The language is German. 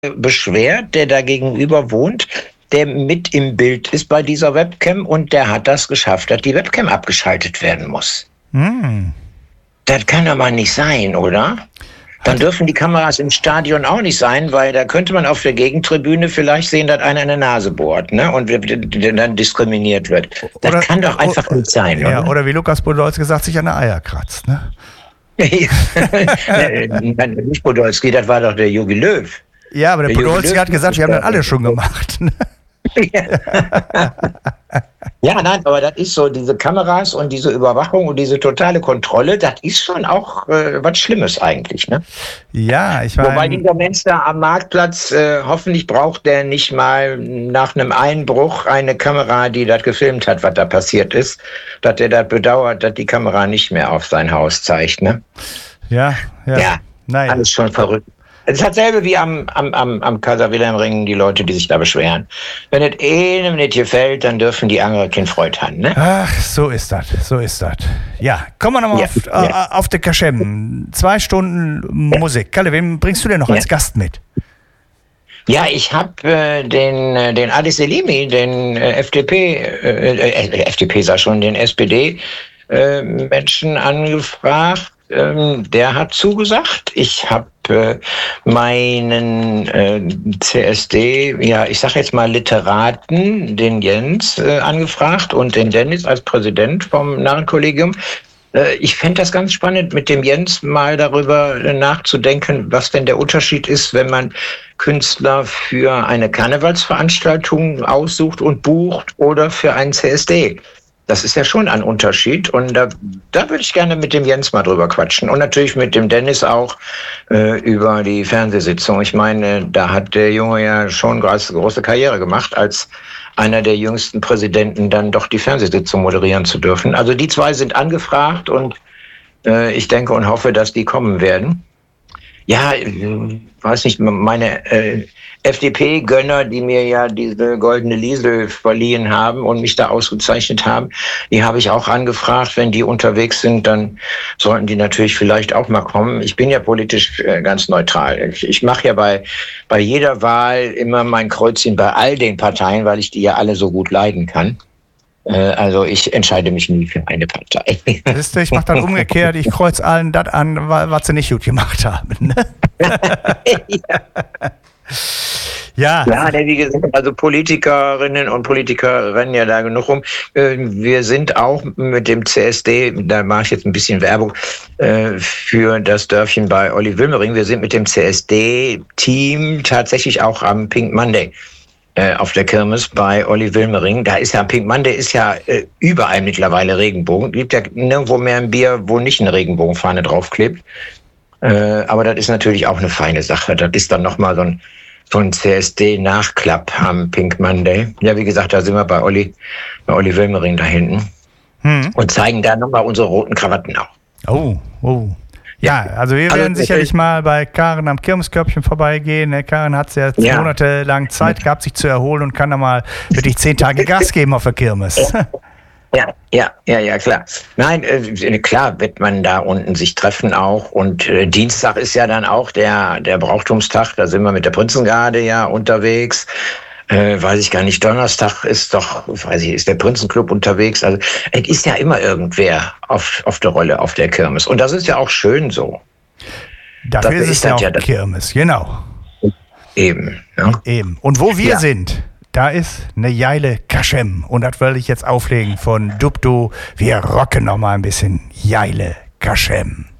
beschwert, der da gegenüber wohnt, der mit im Bild ist bei dieser Webcam und der hat das geschafft, dass die Webcam abgeschaltet werden muss. Das kann aber nicht sein, oder? Dann dürfen die Kameras im Stadion auch nicht sein, weil da könnte man auf der Gegentribüne vielleicht sehen, dass einer eine Nase bohrt, ne? Und dann diskriminiert wird. Das kann doch einfach nicht sein, oder? Ja, oder wie Lukas Podolski gesagt, sich an der Eier kratzt, ne? Nicht Podolski, das war doch der Jogi Löw. Ja, aber der Podolski hat gesagt, wir haben das alle schon gemacht. Ne? Ja, nein, aber das ist so, diese Kameras und diese Überwachung und diese totale Kontrolle, das ist schon auch was Schlimmes eigentlich, ne? Ja, ich meine... Wobei dieser Mensch da am Marktplatz, hoffentlich braucht der nicht mal nach einem Einbruch eine Kamera, die das gefilmt hat, was da passiert ist, dass der das bedauert, dass die Kamera nicht mehr auf sein Haus zeigt, ne? Ja, naja. Alles schon verrückt. Es ist dasselbe wie am Kaiser-Wilhelm-Ring, die Leute, die sich da beschweren. Wenn es einem nicht gefällt, dann dürfen die andere kein Freude haben, ne? Ach, so ist das. Ja, kommen wir nochmal auf die Kaschem. 2 Stunden Musik. Kalle, wen bringst du denn noch als Gast mit? Ja, ich habe den Adis Selimi, den den SPD-Menschen angefragt. Der hat zugesagt. Ich habe meinen CSD, ich sage jetzt mal Literaten, den Jens angefragt und den Dennis als Präsident vom Narrenkollegium. Ich fände das ganz spannend, mit dem Jens mal darüber nachzudenken, was denn der Unterschied ist, wenn man Künstler für eine Karnevalsveranstaltung aussucht und bucht oder für einen CSD. Das ist ja schon ein Unterschied und da würde ich gerne mit dem Jens mal drüber quatschen und natürlich mit dem Dennis auch über die Fernsehsitzung. Ich meine, da hat der Junge ja schon große Karriere gemacht, als einer der jüngsten Präsidenten dann doch die Fernsehsitzung moderieren zu dürfen. Also die 2 sind angefragt und ich denke und hoffe, dass die kommen werden. Ja, weiß nicht, meine FDP-Gönner, die mir ja diese goldene Liesel verliehen haben und mich da ausgezeichnet haben, die habe ich auch angefragt. Wenn die unterwegs sind, dann sollten die natürlich vielleicht auch mal kommen. Ich bin ja politisch ganz neutral. Ich mache ja bei jeder Wahl immer mein Kreuzchen bei all den Parteien, weil ich die ja alle so gut leiden kann. Also ich entscheide mich nie für eine Partei. Siehst du, ich mache dann umgekehrt, ich kreuze allen das an, was sie nicht gut gemacht haben. Ne? Ja, wie gesagt, also Politikerinnen und Politiker rennen ja da genug rum. Wir sind auch mit dem CSD, da mache ich jetzt ein bisschen Werbung für das Dörfchen bei Olli Wilmering, wir sind mit dem CSD-Team tatsächlich auch am Pink Monday auf der Kirmes bei Olli Wilmering. Da ist ja Pink Monday ist ja überall mittlerweile Regenbogen. Gibt ja nirgendwo mehr ein Bier, wo nicht eine Regenbogenfahne draufklebt. Aber das ist natürlich auch eine feine Sache. Das ist dann nochmal so ein CSD-Nachklapp am Pink Monday. Ja, wie gesagt, da sind wir bei Olli Wilmering da hinten. Und zeigen da nochmal unsere roten Krawatten auch. Oh. Ja, also wir werden sicherlich mal bei Karen am Kirmeskörbchen vorbeigehen. Karen hat ja monatelang Zeit gehabt, sich zu erholen und kann da mal wirklich 10 Tage Gas geben auf der Kirmes. Ja, klar. Nein, klar wird man da unten sich treffen auch. Und Dienstag ist ja dann auch der Brauchtumstag. Da sind wir mit der Prinzengarde ja unterwegs. Weiß ich gar nicht, Donnerstag ist der Prinzenclub unterwegs. Also es ist ja immer irgendwer auf der Rolle auf der Kirmes. Und das ist ja auch schön so. Dafür ist es ja auch Kirmes, genau. Eben. Und wo wir sind, da ist eine geile Kaschem. Und das will ich jetzt auflegen von Dubdo. Wir rocken noch mal ein bisschen geile Kaschem.